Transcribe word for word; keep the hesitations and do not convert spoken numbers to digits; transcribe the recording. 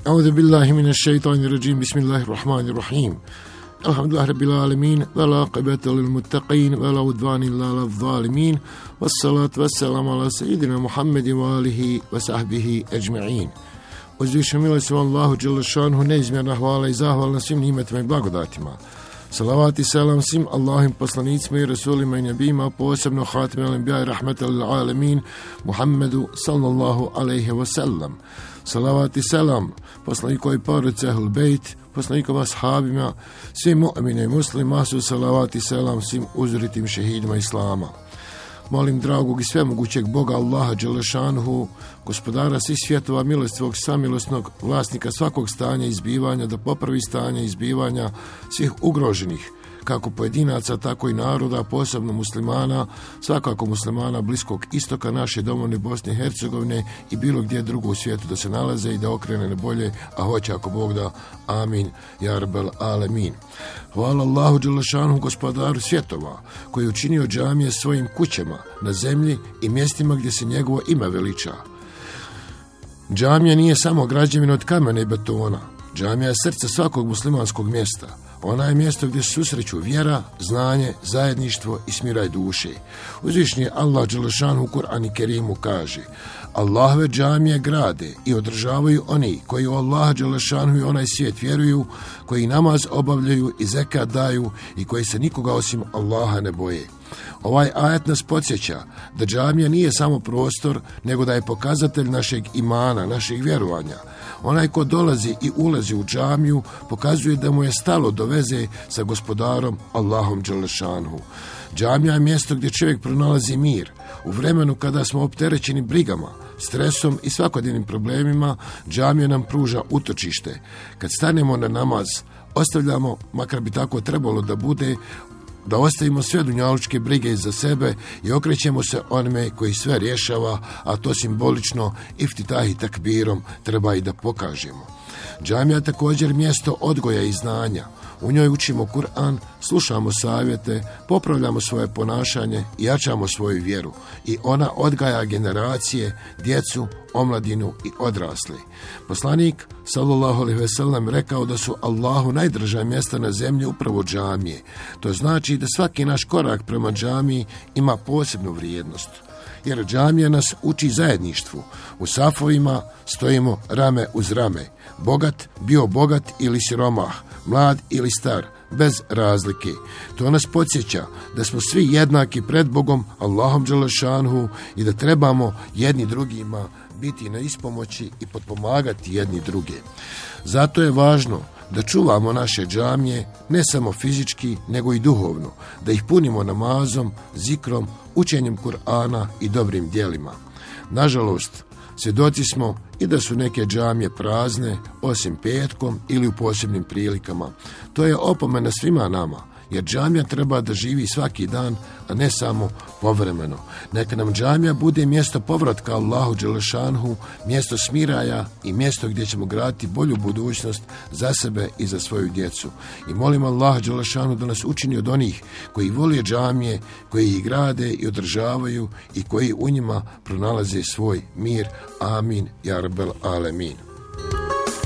أعوذ بالله من الشيطان الرجيم بسم الله الرحمن الرحيم الحمد لله رب العالمين والعاقبة للمتقين ولا عدوان إلا على الظالمين والصلاة والسلام على سيدنا محمد وآله وصحبه أجمعين. Uzvišen milosti Allahu dželle šanehu, neizmjerna hvala i zahvala na svim nimetima i blagodatima. Salavat i selam svim Allahovim poslanicima i rasulima i nebijima, posebno hatim al-anbiya i rahmetal lil alamin Muhammedu sallallahu alejhi ve sellem. Salavat i selam poslanikovoj porodici Ahlul Bejt, poslanikovim ashabima, svim mu'mine i muslima, su salavat i selam svim uzoritim šehidima islama. Molim dragog i svemogućeg Boga Allaha dželle šanehu, gospodara svih svjetova, milostivog, samilosnog, vlasnika svakog stanja i izbivanja, da popravi stanje i izbivanja svih ugroženih, kako pojedinaca, tako i naroda, posebno muslimana, svakako muslimana Bliskog istoka, naše domovine Bosne i Hercegovine i bilo gdje drugo u svijetu da se nalaze i da okrene na bolje, a hoće ako Bog da. Amin. Ja rabbel alemin. Hvala Allahu dželle šanehu, gospodaru svjetova, koji je učinio džamije svojim kućama na zemlji i mjestima gdje se njegovo ime veliča. Džamija nije samo građevina od kamena i betona. Džamija je srce svakog muslimanskog mjesta. Ona je mjesto gdje se susreću vjera, znanje, zajedništvo i smiraj duše. Uzvišni Allah dželle šanehu u Kur'anu Kerimu kaže: Allahove džamije grade i održavaju oni koji u Allaha dželle šanehu i onaj svijet vjeruju, koji namaz obavljaju i zekat daju i koji se nikoga osim Allaha ne boje. Ovaj ajet nas podsjeća da džamija nije samo prostor, nego da je pokazatelj našeg imana, našeg vjerovanja. Onaj ko dolazi i ulazi u džamiju pokazuje da mu je stalo do veze sa gospodarom Allahom dželle šanehu. Džamija je mjesto gdje čovjek pronalazi mir. U vremenu kada smo opterećeni brigama, stresom i svakodnevnim problemima, džamija nam pruža utočište. Kad stanemo na namaz, ostavljamo, makar bi tako trebalo da bude, da ostavimo sve dunjalučke brige iza sebe i okrećemo se onome koji sve rješava, a to simbolično iftitahi takbirom treba i da pokažemo. Džamija je također mjesto odgoja i znanja. U njoj učimo Kur'an, slušamo savjete, popravljamo svoje ponašanje i jačamo svoju vjeru. I ona odgaja generacije, djecu, omladinu i odrasli. Poslanik sallallahu alejhi ve sellem rekao da su Allahu najdraža mjesta na zemlji upravo džamije. To znači da svaki naš korak prema džamiji ima posebnu vrijednost. Jer džamija nas uči zajedništvu. U safovima stojimo rame uz rame. Bogat bio bogat ili siromah, mlad ili star, bez razlike. To nas podsjeća da smo svi jednaki pred Bogom, Allahom dželle šanehu, i da trebamo jedni drugima biti na ispomoći i potpomagati jedni druge. Zato je važno da čuvamo naše džamije ne samo fizički, nego i duhovno, da ih punimo namazom, zikrom, učenjem Kur'ana i dobrim djelima. Nažalost, svjedoci smo i da su neke džamije prazne, osim petkom ili u posebnim prilikama. To je opomena svima nama, jer džamija treba da živi svaki dan, a ne samo povremeno. Neka nam džamija bude mjesto povratka Allahu dželle šanehu, mjesto smiraja i mjesto gdje ćemo graditi bolju budućnost za sebe i za svoju djecu. I molim Allaha dželle šanehu da nas učini od onih koji vole džamije, koji ih grade i održavaju i koji u njima pronalaze svoj mir. Amin. Ja rabbel alemin.